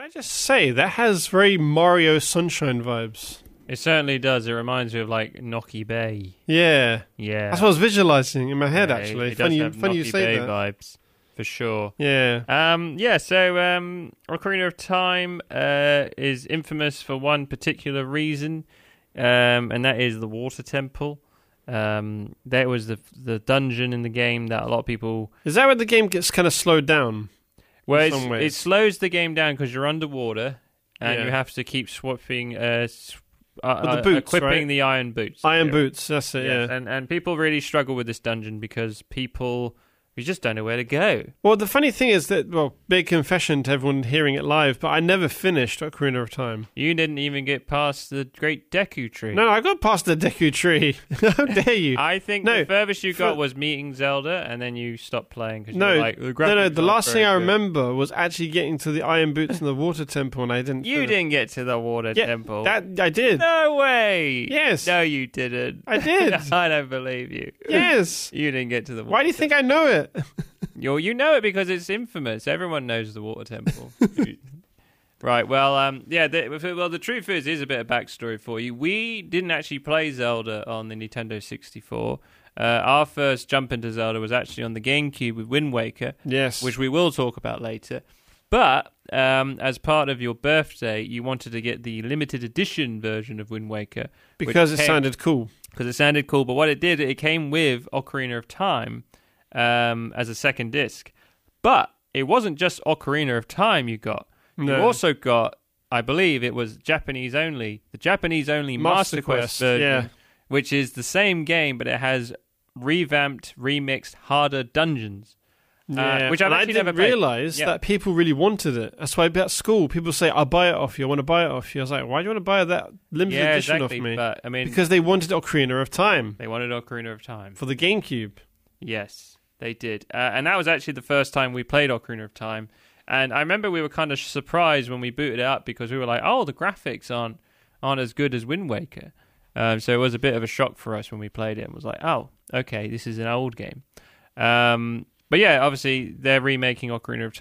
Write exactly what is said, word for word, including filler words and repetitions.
Can I just say, that has very Mario Sunshine vibes. It certainly does. It reminds me of like Noki Bay. Yeah. Yeah. That's what I was visualizing in my head, yeah, actually. It, it funny does have funny you Noki say Bay that. vibes, for sure. Yeah. Um, yeah, so um, Ocarina of Time uh, is infamous for one particular reason, um, and that is the Water Temple. Um, that was the the dungeon in the game that a lot of people... Is that where the game gets kind of slowed down? Well, in some it's, ways? it slows the game down because you're underwater, and Yeah. you have to keep swapping... Uh, sw- uh, With the uh, boots, equipping right? the iron boots. Iron Yeah. boots, that's it, Yes, yeah. and, and people really struggle with this dungeon because people... We just don't know where to go. Well, the funny thing is that, well, big confession to everyone hearing it live, but I never finished Ocarina of Time. You didn't even get past the Great Deku Tree. No, no, I got past the Deku Tree. How dare you? I think No, the furthest you got for- was meeting Zelda, and then you stopped playing because No, you were like, the no, no. graphics The aren't last thing very I good. remember was actually getting to the Iron Boots and the Water Temple, and I didn't. You finish. didn't get to the Water Yeah, Temple. that I did. No way. Yes. No, you didn't. I did. I don't believe you. Yes. You didn't get to the Water Why do you think I know it? You you know it because it's infamous. Everyone knows the Water Temple. Right. Well, um, yeah. The, well, the truth is, is a bit of backstory for you. We didn't actually play Zelda on the Nintendo sixty-four. Uh, our first jump into Zelda was actually on the GameCube with Wind Waker, Yes. which we will talk about later. But um, as part of your birthday, you wanted to get the limited edition version of Wind Waker because it came, sounded cool. Because it sounded cool. But what it did, it came with Ocarina of Time um, as a second disc. But it wasn't just Ocarina of Time you got. No. You also got, I believe it was Japanese only, the Japanese only Master, Master Quest, Quest, version, yeah. which is the same game, but it has revamped, remixed, harder dungeons. Yeah, Uh, which I've and I actually didn't never played. realise Yeah. that people really wanted it. That's why at school people say, "I'll buy it off you. I want to buy it off you." I was like, "Why do you want to buy that limited Yeah, edition exactly. off me?" But I mean, Because they wanted Ocarina of Time they wanted Ocarina of Time. for the GameCube. Yes, they did. Uh, and that was actually the first time we played Ocarina of Time. And I remember we were kind of surprised when we booted it up because we were like, oh, the graphics aren't aren't as good as Wind Waker. Um, so it was a bit of a shock for us when we played it and was like, oh, okay, this is an old game. Um, but yeah, obviously they're remaking Ocarina of